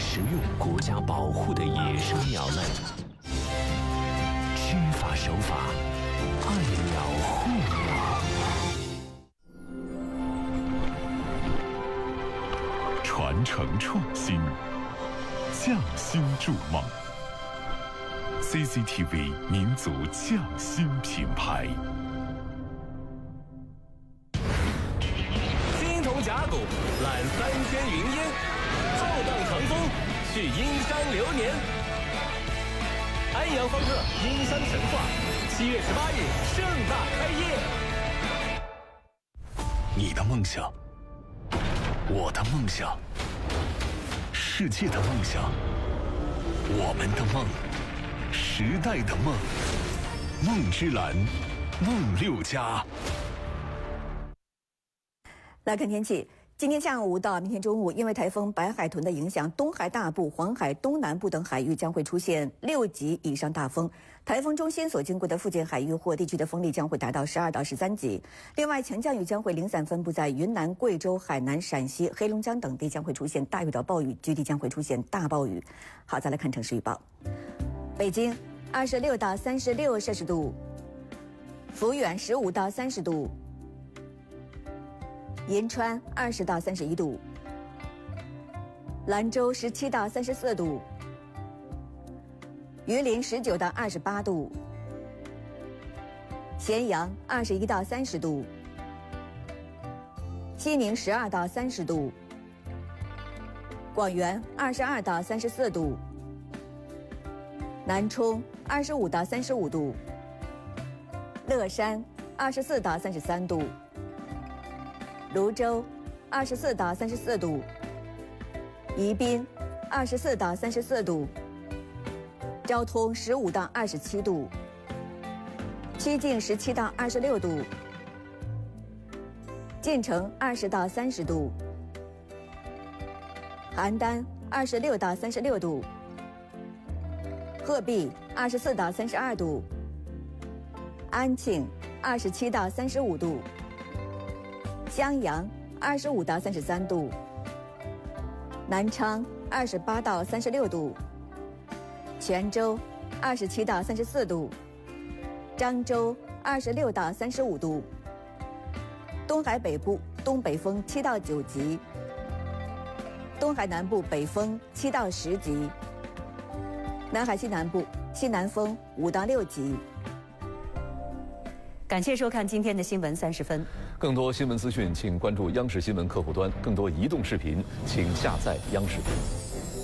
食用国家保护的野生鸟类，知法守法，爱鸟护鸟。传承创新，匠心筑梦。CCTV 民族匠心品牌。 青铜甲骨揽3千云烟，浩荡长风续殷商流年。安阳方特殷商神话，7月18日盛大开业。 你的梦想，我的梦想，世界的梦想，我们的梦，时代的梦，梦之蓝，梦6家。 来看天气，今天下午到明天中午，因为台风白海豚的影响，东海大部、黄海东南部等海域将会出现6级以上大风。台风中心所经过的附近海域或地区的风力将会达到12到13级。另外，强降雨将会零散分布在云南、贵州、海南、陕西、黑龙江等地，将会出现大雨到暴雨，局地将会出现大暴雨。好，再来看城市预报。北京26到36摄氏度，抚远15到30度。银川20到31度，兰州17到34度，榆林19到28度，咸阳21到30度，西宁12到30度，广元22到34度，南充25到35度，乐山24到33度。泸州24到34度，宜宾24到34度，昭通15到27度，曲靖17到26度，晋城20到30度，邯郸26到36度，鹤壁24到32度，安庆27到35度。襄阳25到33度，南昌28到36度，泉州27到34度，漳州26到35度，东海北部东北风7到9级，东海南部北风7到10级，南海西南部西南风5到6级。感谢收看今天的新闻30分。 更多新闻资讯，请关注央视新闻客户端；更多移动视频，请下载央视频。